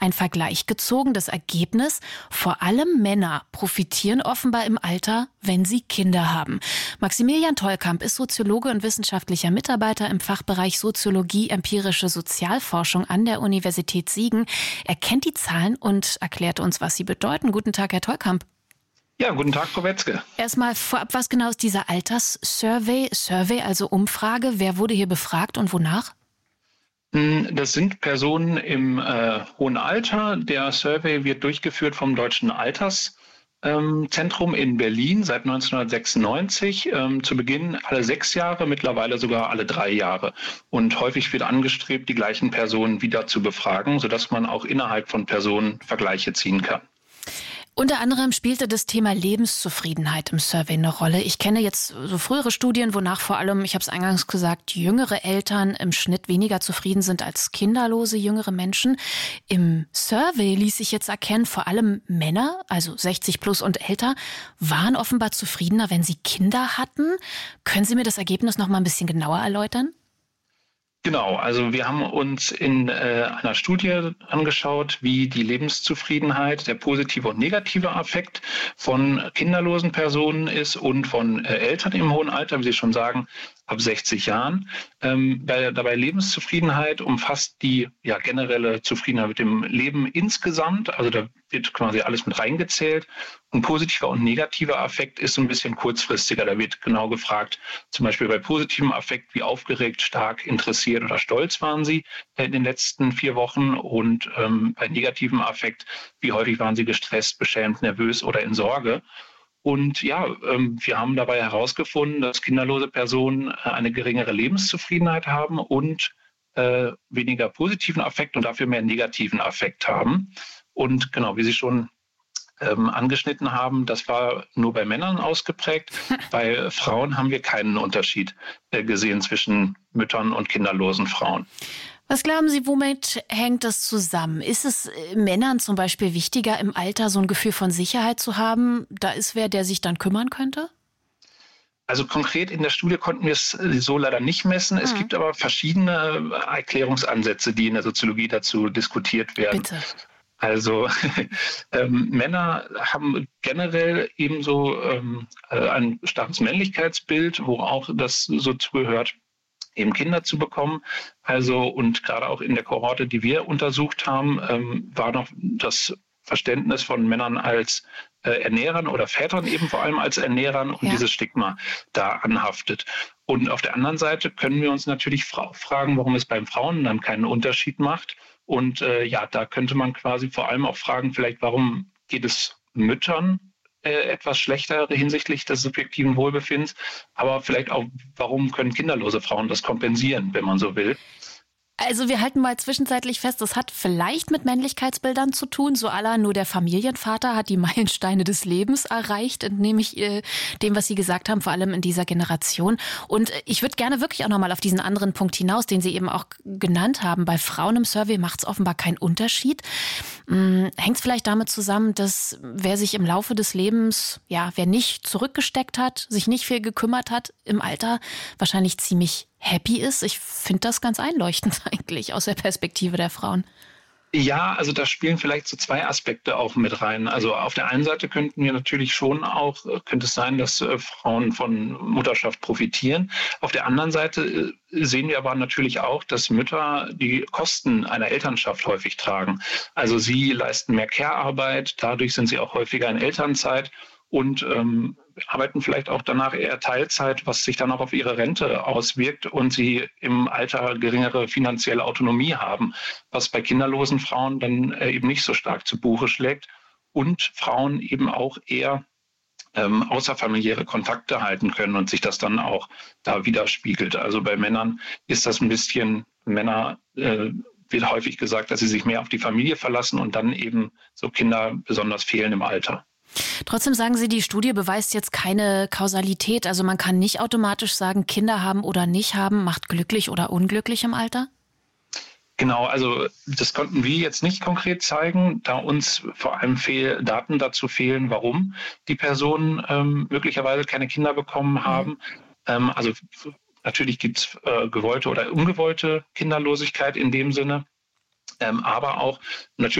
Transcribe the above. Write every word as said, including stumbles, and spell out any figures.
ein Vergleich gezogen. Das Ergebnis: Vor allem Männer profitieren offenbar im Alter, wenn sie Kinder haben. Maximilian Tolkamp ist Soziologe und wissenschaftlicher Mitarbeiter im Fachbereich Soziologie, empirische Sozialforschung an der Universität Siegen. Er kennt die Zahlen und erklärt uns, was sie bedeuten. Guten Tag, Herr Tolkamp. Ja, guten Tag, Frau Wetzke. Erstmal vorab, was genau ist dieser Alterssurvey? Survey, also Umfrage. Wer wurde hier befragt und wonach? Das sind Personen im äh, hohen Alter. Der Survey wird durchgeführt vom Deutschen Alterszentrum ähm, in Berlin seit neunzehnhundertsechsundneunzig. Ähm, zu Beginn alle sechs Jahre, mittlerweile sogar alle drei Jahre. Und häufig wird angestrebt, die gleichen Personen wieder zu befragen, sodass man auch innerhalb von Personen Vergleiche ziehen kann. Unter anderem spielte das Thema Lebenszufriedenheit im Survey eine Rolle. Ich kenne jetzt so frühere Studien, wonach vor allem, ich habe es eingangs gesagt, jüngere Eltern im Schnitt weniger zufrieden sind als kinderlose jüngere Menschen. Im Survey ließ sich jetzt erkennen, vor allem Männer, also sechzig plus und älter, waren offenbar zufriedener, wenn sie Kinder hatten. Können Sie mir das Ergebnis noch mal ein bisschen genauer erläutern? Genau, also wir haben uns in äh, einer Studie angeschaut, wie die Lebenszufriedenheit, der positive und negative Affekt von kinderlosen Personen ist und von äh, Eltern im hohen Alter, wie Sie schon sagen, ab sechzig Jahren. Ähm, bei, dabei Lebenszufriedenheit umfasst die ja, generelle Zufriedenheit mit dem Leben insgesamt, also da wird quasi alles mit reingezählt. Und positiver und negativer Affekt ist so ein bisschen kurzfristiger. Da wird genau gefragt, zum Beispiel bei positivem Affekt, wie aufgeregt, stark, interessiert oder stolz waren Sie in den letzten vier Wochen. Und ähm, bei negativem Affekt, wie häufig waren Sie gestresst, beschämt, nervös oder in Sorge. Und ja, ähm, wir haben dabei herausgefunden, dass kinderlose Personen eine geringere Lebenszufriedenheit haben und äh, weniger positiven Affekt und dafür mehr negativen Affekt haben. Und genau, wie Sie schon ähm, angeschnitten haben, das war nur bei Männern ausgeprägt. Bei Frauen haben wir keinen Unterschied äh, gesehen zwischen Müttern und kinderlosen Frauen. Was glauben Sie, womit hängt das zusammen? Ist es Männern zum Beispiel wichtiger, im Alter so ein Gefühl von Sicherheit zu haben? Da ist wer, der sich dann kümmern könnte? Also konkret in der Studie konnten wir es so leider nicht messen. Es mhm. gibt aber verschiedene Erklärungsansätze, die in der Soziologie dazu diskutiert werden. Bitte. Also ähm, Männer haben generell ebenso ähm, ein starkes Männlichkeitsbild, wo auch das so zugehört, eben Kinder zu bekommen. Also und gerade auch in der Kohorte, die wir untersucht haben, ähm, war noch das Verständnis von Männern als äh, Ernährern oder Vätern eben vor allem als Ernährern und ja. dieses Stigma da anhaftet. Und auf der anderen Seite können wir uns natürlich fra- fragen, warum es beim Frauen dann keinen Unterschied macht. Und äh, ja, da könnte man quasi vor allem auch fragen, vielleicht warum geht es Müttern etwas schlechter hinsichtlich des subjektiven Wohlbefindens, aber vielleicht auch, warum können kinderlose Frauen das kompensieren, wenn man so will. Also wir halten mal zwischenzeitlich fest, das hat vielleicht mit Männlichkeitsbildern zu tun, so à la nur der Familienvater hat die Meilensteine des Lebens erreicht, entnehme ich äh, dem, was Sie gesagt haben, vor allem in dieser Generation. Und ich würde gerne wirklich auch nochmal auf diesen anderen Punkt hinaus, den Sie eben auch genannt haben. Bei Frauen im Survey macht es offenbar keinen Unterschied. Hm, hängt es vielleicht damit zusammen, dass wer sich im Laufe des Lebens, ja, wer nicht zurückgesteckt hat, sich nicht viel gekümmert hat, im Alter wahrscheinlich ziemlich happy ist? Ich finde das ganz einleuchtend eigentlich aus der Perspektive der Frauen. Ja, also da spielen vielleicht so zwei Aspekte auch mit rein. Also auf der einen Seite könnten wir natürlich schon auch, könnte es sein, dass äh, Frauen von Mutterschaft profitieren. Auf der anderen Seite äh, sehen wir aber natürlich auch, dass Mütter die Kosten einer Elternschaft häufig tragen. Also sie leisten mehr Care-Arbeit, dadurch sind sie auch häufiger in Elternzeit und ähm, arbeiten vielleicht auch danach eher Teilzeit, was sich dann auch auf ihre Rente auswirkt und sie im Alter geringere finanzielle Autonomie haben, was bei kinderlosen Frauen dann äh, eben nicht so stark zu Buche schlägt und Frauen eben auch eher ähm, außerfamiliäre Kontakte halten können und sich das dann auch da widerspiegelt. Also bei Männern ist das ein bisschen, Männer äh, wird häufig gesagt, dass sie sich mehr auf die Familie verlassen und dann eben so Kinder besonders fehlen im Alter. Trotzdem sagen Sie, die Studie beweist jetzt keine Kausalität. Also man kann nicht automatisch sagen, Kinder haben oder nicht haben, macht glücklich oder unglücklich im Alter? Genau, also das konnten wir jetzt nicht konkret zeigen, da uns vor allem fehl, Daten dazu fehlen, warum die Personen ähm, möglicherweise keine Kinder bekommen haben. Mhm. Ähm, also natürlich gibt es äh, gewollte oder ungewollte Kinderlosigkeit in dem Sinne. Ähm, aber auch natürlich